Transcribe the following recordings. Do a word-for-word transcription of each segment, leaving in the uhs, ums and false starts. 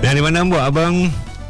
Dan di mana buat abang?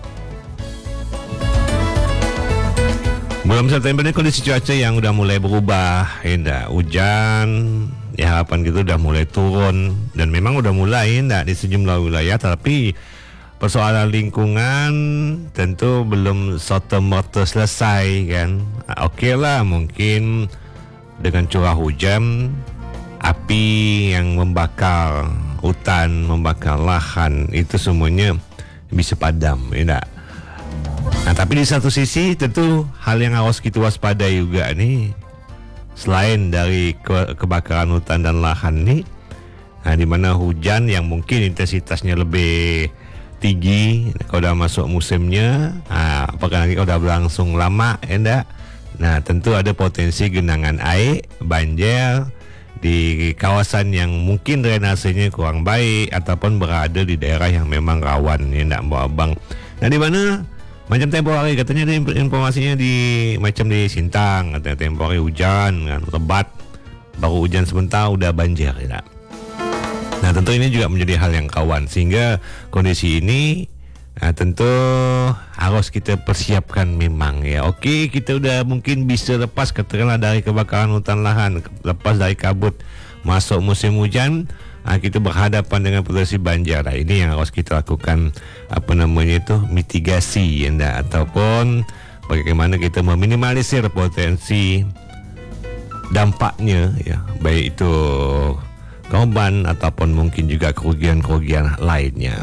Bulan September ni kondisi cuaca yang udah mulai berubah, ya, hujan, ya harapan kita udah mulai turun dan memang udah mulai ya, di sejumlah wilayah, tapi persoalan lingkungan tentu belum serta-merta selesai kan. Okey lah, mungkin dengan curah hujan, api yang membakar hutan, membakar lahan, itu semuanya bisa padam, ya tak? Nah, tapi di satu sisi tentu hal yang harus kita waspadai juga ni, selain dari ke- kebakaran hutan dan lahan ni, nah, di mana hujan yang mungkin intensitasnya lebih tinggi kalau dah masuk musimnya, nah, apakah nanti kalau dah berlangsung lama, ya, nah tentu ada potensi genangan air, banjir di kawasan yang mungkin drainasenya kurang baik ataupun berada di daerah yang memang rawan, ya nak buat abang. Nah, di mana macam tempoh hari katanya ada informasinya di macam di Sintang, katanya tempoh hari hujan kan, lebat, baru hujan sebentar udah banjir, ya. Nah, tentu ini juga menjadi hal yang kawan, sehingga kondisi ini nah, tentu harus kita persiapkan memang, ya. Okey, kita udah mungkin bisa lepas katakanlah dari kebakaran hutan lahan, lepas dari kabut, masuk musim hujan, nah, kita berhadapan dengan potensi banjir. Nah, ini yang harus kita lakukan, apa namanya itu, mitigasi, ya, ataupun bagaimana kita meminimalisir potensi dampaknya, ya, baik itu korban ataupun mungkin juga kerugian-kerugian lainnya.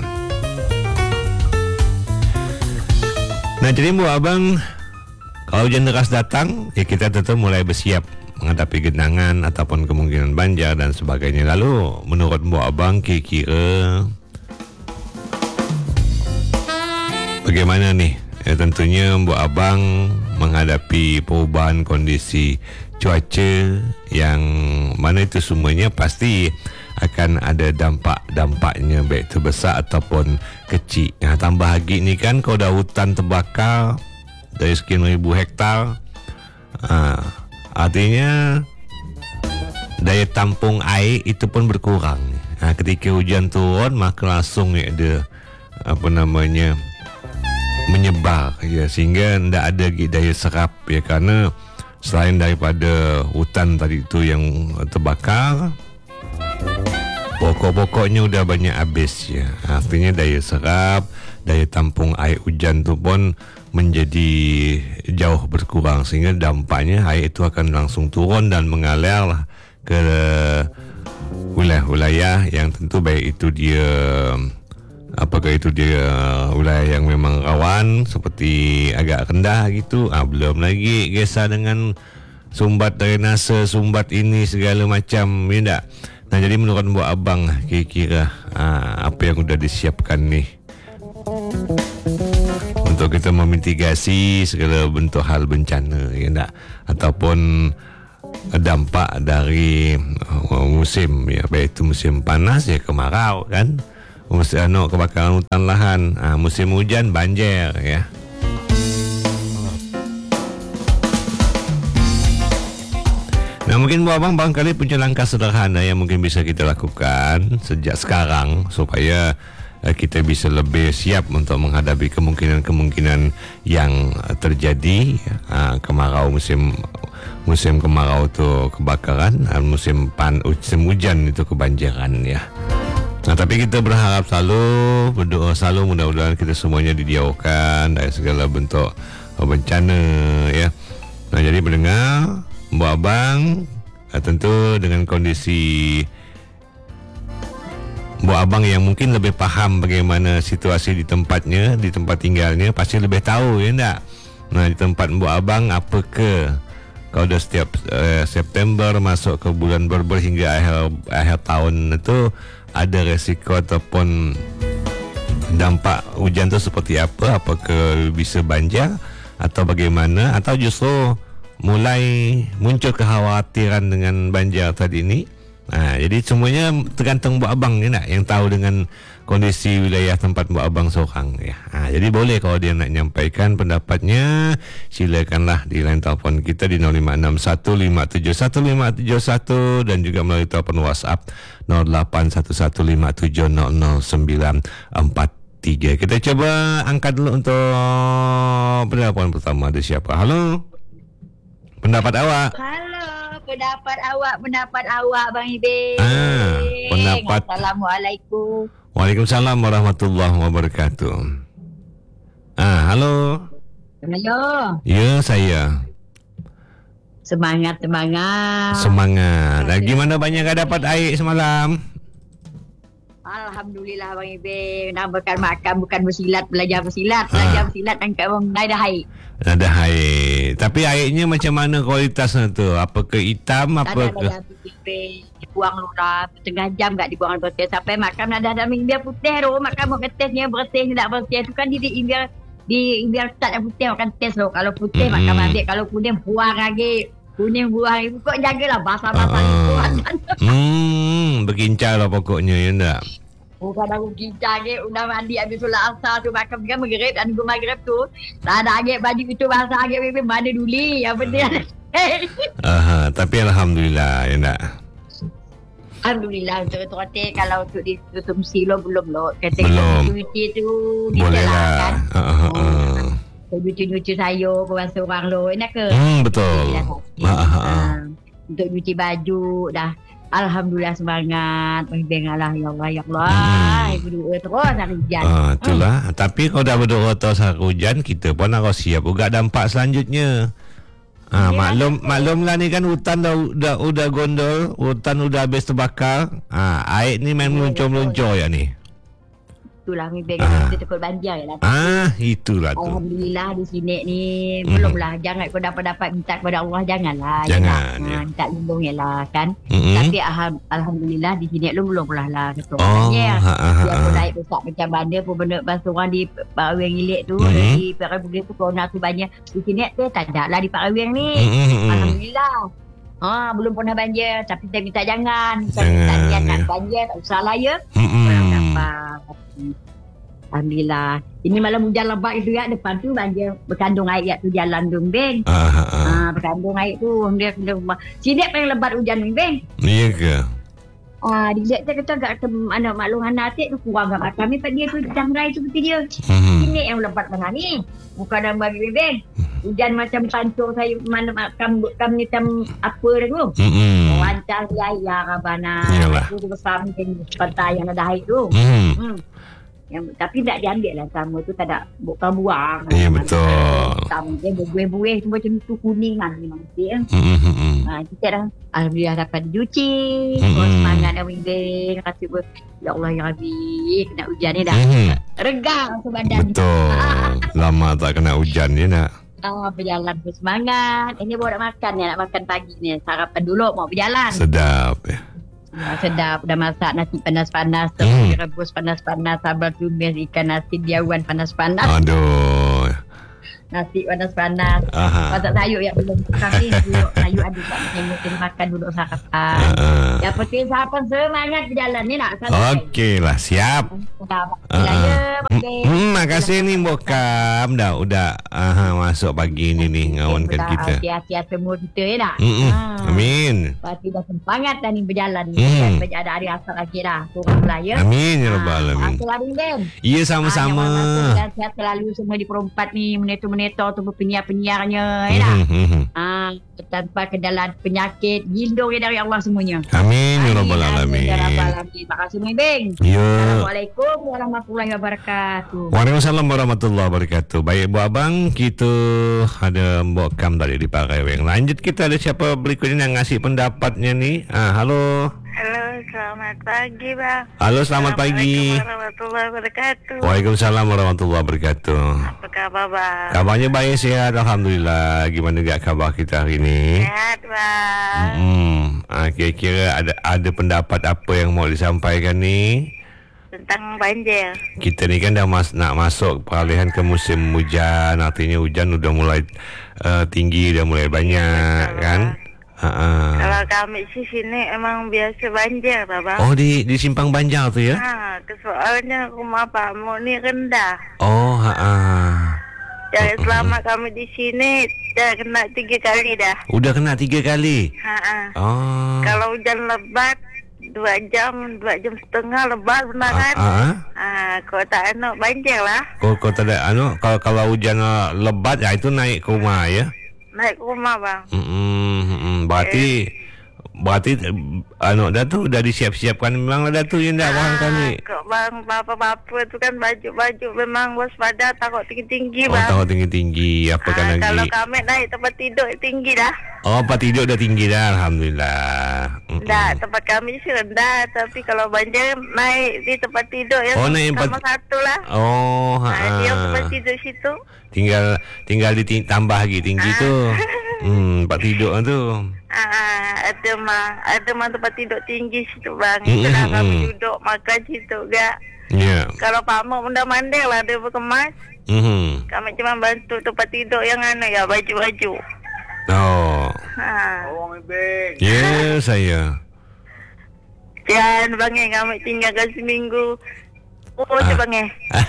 Nah, jadi buat abang, kalau hujan deras datang, ya kita tentu mulai bersiap menghadapi genangan ataupun kemungkinan banjir dan sebagainya. Lalu menurut buat abang, kira-kira bagaimana nih? Ya, tentunya buat abang menghadapi perubahan kondisi cuaca yang mana itu semuanya pasti akan ada dampak-dampaknya, baik itu besar ataupun kecil. Nah, tambah lagi ni kan kalau dah hutan terbakar dari sekian ribu hektar, ha, artinya daya tampung air itu pun berkurang. Ha, ketika hujan turun maka langsung ya, ada apa namanya menyebar, ya, sehingga tidak ada daya serap, ya, kerana selain daripada hutan tadi itu yang terbakar, pokok-pokoknya udah banyak habis, ya. Artinya daya serap, daya tampung air hujan tu pun menjadi jauh berkurang, sehingga dampaknya air itu akan langsung turun dan mengalir lah ke wilayah-wilayah yang tentu baik itu dia apakah itu dia wilayah yang memang rawan seperti agak rendah gitu, ah, belum lagi kisah dengan sumbat drainase, sumbat ini segala macam, ya tak? Nah, jadi menurut buat abang kira-kira ah, apa yang sudah disiapkan ni untuk kita memitigasi segala bentuk hal bencana, ya tak? Ataupun dampak dari uh, musim, ya, baik itu musim panas, ya, kemarau kan, musim anu kebakaran hutan lahan, ah, musim hujan banjir, ya. Nah, mungkin buat abang barangkali punya langkah sederhana yang mungkin bisa kita lakukan sejak sekarang supaya uh, kita bisa lebih siap untuk menghadapi kemungkinan-kemungkinan yang uh, terjadi, uh, kemarau musim musim kemarau tu kebakaran, uh, musim pan musim hujan itu kebanjiran, ya. Nah, tapi kita berharap selalu, berdoa selalu mudah-mudahan kita semuanya dijauhkan dari segala bentuk bencana, ya. Nah, jadi pendengar, Mbak Abang, tentu dengan kondisi Mbak Abang yang mungkin lebih faham bagaimana situasi di tempatnya, di tempat tinggalnya, pasti lebih tahu, ya tak? Nah, di tempat Mbak Abang apakah kalau dah setiap uh, September masuk ke bulan Berber hingga akhir akhir tahun itu ada resiko ataupun dampak hujan tu seperti apa? Apakah bisa banjir atau bagaimana, atau justru mulai muncul kekhawatiran dengan banjir tadi ini? Nah, jadi semuanya tergantung Mbak Abang ni nak yang tahu dengan kondisi wilayah tempat Mbak Abang seorang, ya. Nah, jadi boleh kalau dia nak nyampaikan pendapatnya, silakanlah di line telefon kita di nol lima enam satu lima tujuh satu lima tujuh satu dan juga melalui telefon WhatsApp nol lapan satu satu lima tujuh nol nol sembilan empat tiga. Kita cuba angkat dulu untuk pendapat pertama. Ada siapa? Halo. Pendapat awak. Halo, pendapat awak, pendapat awak Bang Ibing. Ah, pendapat. Assalamualaikum. Waalaikumsalam warahmatullahi wabarakatuh. Ah, halo. Halo. Ya, saya. Semangat, semangat. Semangat. Nah, gimana banyak gak dapat air semalam? Alhamdulillah Bang Ibing. Nak makan makan bukan bersilat, belajar bersilat. Belajar Ah. bersilat dan kat orang dah ada air. Ada air. Tapi airnya macam mana kualitasnya tu? Apakah hitam? Tak ada Apa ke? dah Ibing. Dibuang lu dah. Setengah jam kat dibuang bersih. Sampai makan ada ada biar putih tu. Makan mau ketesnya bersih, tidak bersih. Tu kan di di biar di biar tak yang putih makan tes tu. Kalau putih Mm-mm. makan balik. Kalau kuning buang lagi. Kuning buang lagi. Kau jagalah basah-basah Ah. itu. Hmm, berkincang lah pokoknya, ya tak? Bukan aku gincang ke. Udah mandi habis solat asar tu. Makan kan maghrib. Dan gue maghrib tu. Tak ada agak baju itu basah agak bebe. Mana duli. Yang penting ada. Aha, tapi Alhamdulillah, ya tak? Alhamdulillah untuk itu kata kalau untuk ditutup silo belum lo. Kata Belum. cuci tu Boleh lah. kan. Ah, ah, ah. Nyuci-nyuci sayur kau rasa orang lo. Enak ke? Hmm, betul. Dah, Ah, ah, ah. ah. Untuk nyuci baju dah. Alhamdulillah semangat. Menghibang Allah ya Allah ya Allah. Hmm. Ibu doa terus hari hujan. Ah, itulah. Tapi kalau dah berdoa terus hari hujan, kita pun harus siap juga dampak selanjutnya. Ah, Ya, maklum betul. maklumlah ni kan hutan dah udah udah gondol, hutan udah habis terbakar. Ah, air ni main Ya, meluncur-meluncur ya ni. Itulah menghibang Ah. kita takut banjir lah. Ah, itulah tu. Alhamdulillah di sini ni Mhm. belumlah. Jangan kau dapat-dapat minta kepada Allah. Janganlah. Jangan, Ya. ya. Ha, minta lindung je lah kan. Mm-mm. Tapi alham, Alhamdulillah di sini belum belum lah lah. Ketua. Oh, Ya. ha, ha, ha, Dia pun ha. naik besar macam mana pun benda bahasa orang di Pak Aweng Ilik tu. Mhm. Di Pak Aweng tu corona tu banyak. Di sini tu tak ada lah di Pak Aweng ni. Mm-mm. Alhamdulillah. Ha, belum pernah banjir. Tapi saya minta jangan. Saya Jangan, minta dia ya. nak banjir. Tak usah lah ya. Mm-mm. Orang dapat. Alhamdulillah. Ini malam hujan lebat itu ya. Depan tu banjir berkandung air tu jalan tu Beng. Ah, ah, ah. Ha, berkandung air tu. Dia kena rumah. Sini paling lebat hujan ni Beng. Iya ke? Ah, dilihat saya kata agak tem anak maklum anak atik tu kurang agak kami pada dia tu jangrai tu betul dia. Hmm. Sini yang lebat mana ni. Bukan dalam bagi Beng. Hujan macam pancur saya mana makam kam ni tam apa dah tu. Hmm. Lancar dia ya rabana. Iyalah. Itu besar mungkin pantai yang ada air tu. Hmm. Hmm. Yang, tapi tak diambil lah sama tu tak ada bukan buang. Ya, betul. Sama dia berbuih-buih tu macam tu kuning kan memang dia. Hmm. Hmm. Ha, kita dah alhamdulillah dapat dicuci. Mm-mm. Terus semangat dah winding. Kata ber, ya Allah ya Rabbi, kena hujan ni dah. Hmm. Rega rasa badan. Betul. Lama tak kena hujan je nak. Ah, berjalan bersemangat. Ini baru nak makan ni, nak makan pagi ni. Sarapan dulu mau berjalan. Sedap ya. Ah, sedap. Dah masak nasi panas-panas. Hmm. Terus rebus panas-panas. Sambal tumis ikan nasi diawan panas-panas. Aduh. Nasi panas-panas. Aha. Masak sayur yang belum tukar ni. Duduk sayur ada tak macam mungkin makan duduk sarapan. Ah. Yang penting sarapan semangat berjalan ni nak. Okey lah, siap. Sedap. Ah, Bila ya. Hmm, Okey. hmm, makasih ni Bokam. Dah udah aha, masuk pagi ni ni ngawankan kita. Hati-hati semua kita ya tak? Hmm. Ah. Amin. Pasti dah semangat dah ni berjalan ni. Hmm. Kan ada hari asal lagi dah. Kurang lah ya. Amin ya rabbal alamin. Selalu Ben. Ya sama-sama. Dan sihat selalu semua di perempat ni. Menetor-menetor tu penyiar-penyiarnya. Ya tak? Hmm, hmm, hmm. Ah, tanpa kendala penyakit. Lindung ya dari Allah semuanya. Amin ya rabbal Amin, alamin. ya rabbal alamin. Terima kasih Ben. Ya. Assalamualaikum warahmatullahi wabarakatuh. Waalaikumsalam warahmatullahi wabarakatuh. Baik Bu Abang, kita ada Mbok Kam tadi di Pakaiweng. Lanjut kita ada siapa berikutnya yang ngasih pendapatnya ni. Ah, halo. Halo, selamat pagi Bang. Halo, selamat pagi. Assalamualaikum warahmatullahi wabarakatuh. Waalaikumsalam warahmatullahi wabarakatuh. Apa kabar Bang? Kabarnya baik, sehat, alhamdulillah. Gimana gak kabar kita hari ni? Sehat Bang. Hmm, ah, kira-kira ada ada pendapat apa yang mau disampaikan ni? Tentang banjir. Kita ni kan dah mas, nak masuk peralihan ke musim hujan. Artinya hujan udah mulai uh, tinggi, dah mulai banyak betul, kan? Ha. Kalau kami sih sini emang biasa banjir lah Bang. Oh, di di simpang Banjar tu ya? Ha, kesoalnya rumah Pak Mu ni rendah. Oh, ha. Jadi selama kami di sini dah kena tiga kali dah. Udah kena tiga kali. Ha, ha. Oh. Kalau hujan lebat dua jam, dua jam setengah lebat benar kan? Ah, ah. Ah, kalau tak anu banjir lah. Kalau kau tak ada anu, kalau kalau hujan uh, lebat ya itu naik ke rumah ya. Naik ke rumah bang. Hmm, hmm, berarti eh. berarti anu dah tu dah disiap-siapkan memang dah tu yang dah orang kali. Kok bang bapa-bapa tu kan baju-baju memang waspada takut tinggi-tinggi Oh, bang. takut tinggi-tinggi apa kan Ah, lagi? kalau kami naik tempat tidur tinggi dah. Oh, tempat tidur dah tinggi dah alhamdulillah. Mm-mm. Dah, tempat kami sih rendah, tapi kalau banjir naik di tempat tidur yang Oh, naik sama tempat- satu lah. Oh, ha. Ah, dia tempat tidur situ. Tinggal tinggal diting- tambah lagi tinggi Ah. tu. Hmm, tempat tidur tu. Ah, ada mah, ada mah tempat tidur tinggi situ bang. Mm, Itulah mm, kami mm. duduk makan situ gak. Ya. Kalau Pak Mok mendang-mandang lah dia berkemas. Mhm. Kami cuma bantu tempat tidur yang anu ya, baju-baju. Oh. Ha. Ya, saya. Dan bang eh, kami tinggalkan seminggu. Oh, Ah. je bang eh.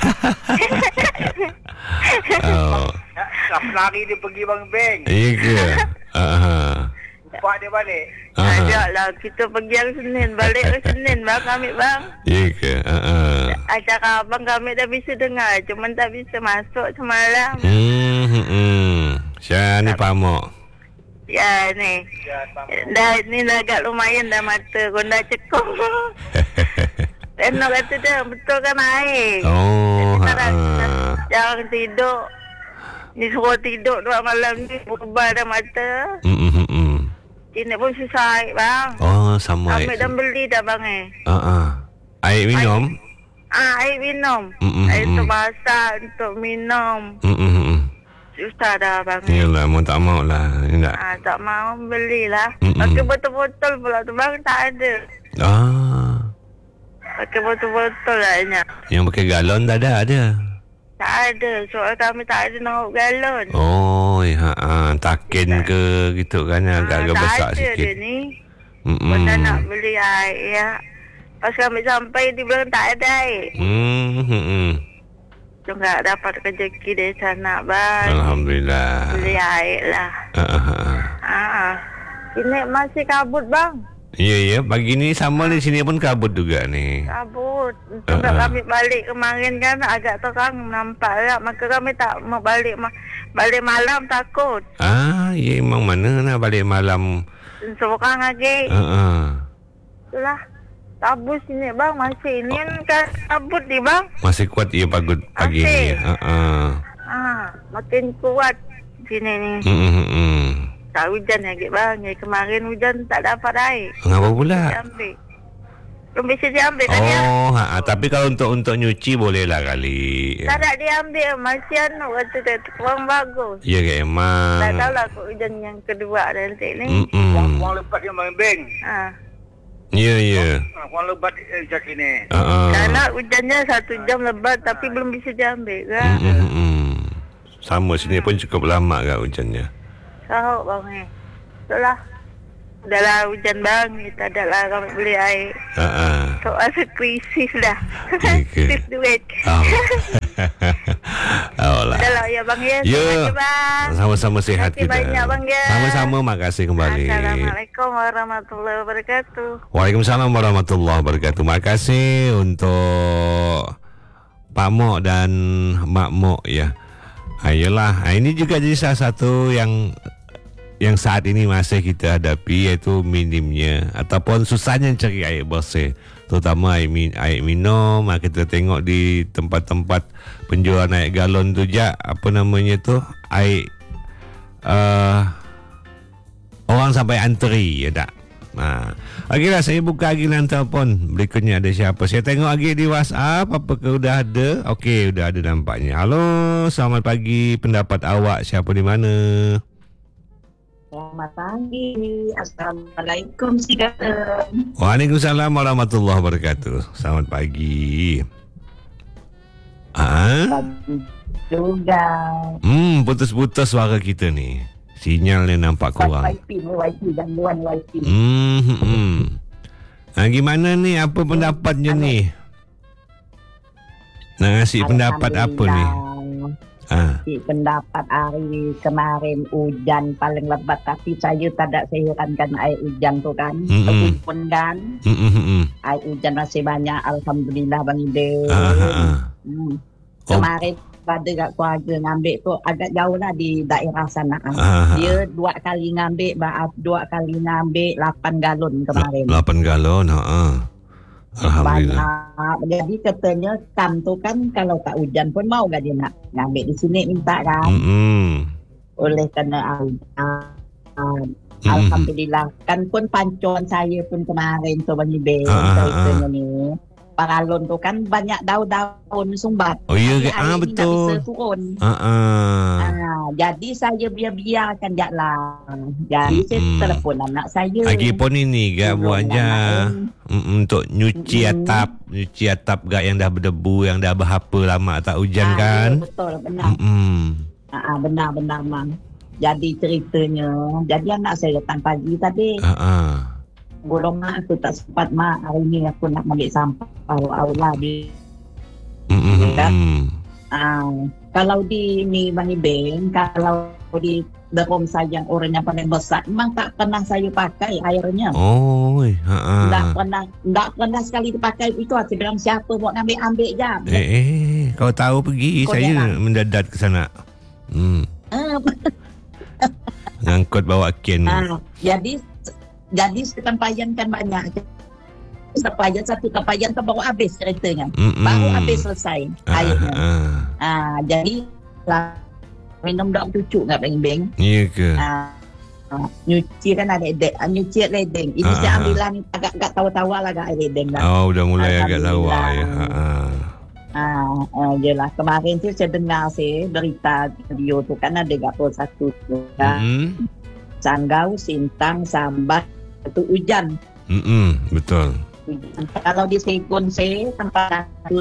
Oh. Setiap hari dia pergi Bang Beng. Ya ke? Aha. Empat dia balik. Aha. Ajak lah, kita pergi hari Senin, balik hari Senin bang kami bang. Ya ke? Aha. Acara abang kami dah bisa dengar, cuma tak bisa masuk semalam. Hmm, hmm, hmm. Syah ni pamok. Ya ni, dah ni dah agak lumayan dah mata, gonda cekung. Reno kata dia, betul kan air. Oh, Kita dah- ha. Jangan tidur. Ni suruh tidur dua malam ni, berubah dah mata. Hmm, hmm, hmm, hmm. Ini pun susah air bang. Oh, sama Ambil dan beli dah bang eh. Ah, ah. Air minum? Ah, air minum. Mm-mm, Air untuk mm-mm. masak, untuk minum. Hmm, hmm, hmm. Susah dah bang eh. Yalah, mau tak mau lah. Tak. Ah, tak mau belilah. Mm-mm. Pakai botol-botol pula tu bang, tak ada. Ah. Pakai botol-botol lah hanya. Yang pakai galon tak ada ada. Tak ada. Soal kami tak ada nak galon. Oh, ya, ha, takin ke gitu kan agak-agak Ah, besar tak ada sikit. dia ni. Hmm. Kita nak beli air ya. Pas kami sampai di belakang tak ada air. Hmm, hmm, hmm. Tu tak dapat rezeki dari sana bang. Alhamdulillah. Beli air lah. Ah, ah, ah. Ah, ini masih kabut bang. Ya, ya. Pagi ni sama di sini pun kabut juga ni. Kabut. Ah, Sebab ah. kami balik kemarin kan agak terang nampak lah. Maka kami tak mau balik ma- balik malam takut. Ah, ya memang mana nak balik malam. Seorang lagi. Ah, ah. Itulah. Kabut sini bang. Masih ini kan kabut ni bang. Masih kuat ya pagi pagi Masih. ni. Ah, ah. Ah, makin kuat sini ni. Hmm, hmm, hmm. Tak hujan lagi bang. Yang kemarin hujan tak dapat air. Mengapa pula? Diambil. Belum bisa diambil kan ya? Oh, ha, ha, tapi kalau untuk untuk nyuci boleh lah kali. Tak nak diambil. Masih anu kata dia. Kurang bagus. Ya ke emang. Tak tahulah kok hujan yang kedua nanti ni. Mm-mm. Wang lebat yang Bang Beng. Ha. Ya, ya. Ah, Wang lebat eh, jak ini. Ah, ah. Karena hujannya satu jam lebat tapi belum bisa diambil kan. Mm, mm, mm. Sama sini pun cukup lama kan hujannya. Sahuk bang eh. Itulah. Udahlah hujan bang. Kita dah lah kami beli air. Ah, ah. Soal krisis dah. Ya ke? Krisis duit. Oh. Oh lah. Dah lah ya bang ya. Ya. Terima kasih bang. Sama-sama sihat Terima kasih kita. banyak, Bang, ya. Sama-sama, makasih kembali. Assalamualaikum warahmatullahi wabarakatuh. Waalaikumsalam warahmatullahi wabarakatuh. Makasih untuk Pak Mok dan Mak Mok ya. Ayolah, ini juga jadi salah satu yang yang saat ini masih kita hadapi, iaitu minimnya ataupun susahnya cari air bersih, terutama air, min, air minum. Kita tengok di tempat-tempat penjualan air galon tu je, apa namanya tu, air uh, orang sampai antri ya tak. Nah, okeylah, saya buka lagi line telefon. Berikutnya ada siapa? Saya tengok lagi di WhatsApp. Apakah sudah ada? Okey, sudah ada nampaknya. Halo, selamat pagi. Pendapat awak siapa di mana? Selamat pagi. Assalamualaikum Sigala. Waalaikumsalam warahmatullahi wabarakatuh. Selamat pagi. Ah? Pagi juga. Hmm, putus-putus suara kita ni. Sinyalnya nampak kurang. Wifi ni, wifi gangguan wifi. Hmm, hmm, hmm. Ha, gimana ni? Apa pendapatnya ni? Nak kasih pendapat apa ni? Ah. Pendapat hari kemarin hujan paling lebat, tapi saya tak ada seherankan air hujan tu kan. Mm-mm. Kebun kan. Mm, mm, mm. Air hujan masih banyak, alhamdulillah Bang Ide. Ah, ah, ah. Hmm. Oh. Kemarin pada kat keluarga ngambil tu agak jauh lah di daerah sana. Ah, Dia dua kali ngambil, maaf dua kali ngambil lapan galon kemarin. lapan galon, ha. ah. Alhamdulillah. Banyak. Jadi katanya kam tu kan kalau tak hujan pun mau gak dia nak ngambil di sini minta kan. Mm-mm. Oleh kerana hujan. Mm-mm. Alhamdulillah. Kan pun pancuan saya pun kemarin tu Bang Ibe. Ah, ah, Ceritanya ni. Paralon tu kan banyak daun-daun sumbat. Oh ya ke? Jadi Ah, air ni tak betul. bisa turun. Ah, ah. Ah, jadi saya biar-biarkan je lah. Jadi saya Mm-mm. telefon anak saya. Lagi pun ini gak Tolong buat aja anak Mm-mm, untuk nyuci Mm-mm. atap, nyuci atap gak yang dah berdebu, yang dah berapa lama tak hujan Ah, kan. ya, betul, benar. Mm-mm. Ah, ah, benar-benar Mang. Jadi ceritanya, jadi anak saya datang pagi tadi. Ah, ah. Bolong mak aku tak sempat mak, hari ni aku nak ambil sampah aula di. Mm-mm. Ah, kalau di ni Bang Ibeng, kalau di derom saya yang orang yang paling besar, memang tak pernah saya pakai airnya. Oh, ha ah. Tak pernah, tak pernah sekali dipakai itu. Saya bilang siapa mau ambil ambil je. Eh, eh, kau tahu pergi Kau saya jangan. mendadat ke sana. Hmm. Ah, Ngangkut bawa ken. ah, jadi jadi setempayan kan banyak. Setempayan satu tempayan tu baru habis ceritanya. Mm-mm. Baru habis selesai Ah, airnya. ah. Ah, jadi lah, minum dak cucuk nggak beng-beng. Ya ke? Ah, ah, nyuci kan ada ledeng, ah, nyuci ledeng. Ini Ah, saya ah. ambil lah ni agak-agak tahu-tahu lah agak air ledeng lah. Oh, udah mulai agak lawa Alhamdulillah. ya. Ha ah. Ah, ah, yelah kemarin tu saya dengar sih berita di radio tu kan ada tiga puluh satu tu kan. Mm-mm. Sanggau, Sintang, Sambat itu hujan. Mm-mm. Betul. Hujan. Kalau di Segon saya tempat itu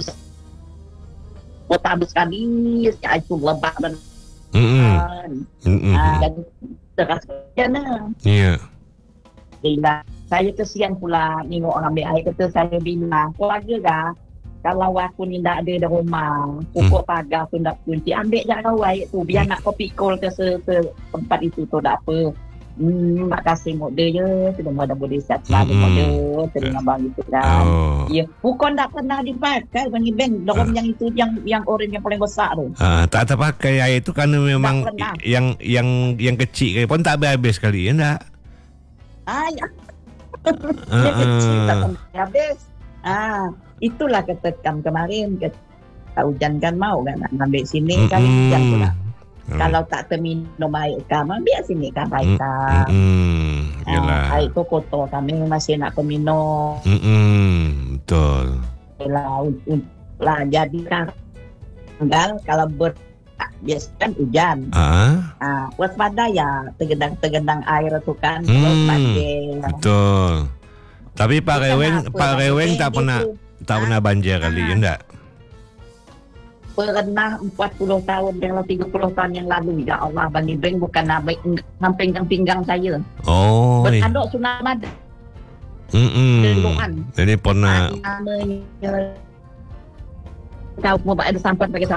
kota habis sekali, ya itu lebat dan Mm-mm. Mm-mm. ah, dan deras hujan lah. Ya. Bila saya kesian pula tengok orang ambil air, kata saya bilang keluarga dah, kalau aku ni tak ada di rumah, pokok pagar tu tak kunci, ambil je kau air tu biar nak kopi kol ke se, se tempat itu tu tak apa. Hmm, mak kasih mok dia je, sudah ada boleh sihat selalu mok dia, terima bang itu kan. Oh. Ya, bukan tak pernah dipakai Bang Ibeng, dorong yang itu yang yang orang yang paling besar tu. Ah, tak terpakai air itu kerana memang pernah. yang yang yang kecil pun tak habis sekali ya tak? Ah, ya. Ah, Dia kecil tak ah. sampai habis. Ah, itulah katakan kemarin ke tak hujan kan mau kan nak ambil sini kan hujan pula. Mm. Kalau tak terminum air kan, biar sini kan baik kan. Mm. Yalah. Ah, air tu kotor kami masih nak peminum. Mm-mm. Betul. Lah, un- un- lah jadi kan tinggal kalau ber biasa kan hujan. Ah, Ah, waspada ya tergendang-tergendang air tu kan. Hmm. Terus banjir. betul. Tapi Pak Bukan Reweng, apa, Pak Bang Reweng Ibeng tak pernah itu. tak pernah banjir kali Ah. ya enggak? Pernah empat puluh tahun kalau tiga puluh tahun yang lalu, ya Allah Bang Ibeng bukan nak sampingkan pinggang saya. Oh. Bertanduk sunat mad Mm-mm. Deluan. Jadi pernah Namanya tahu mau ada sampai bagi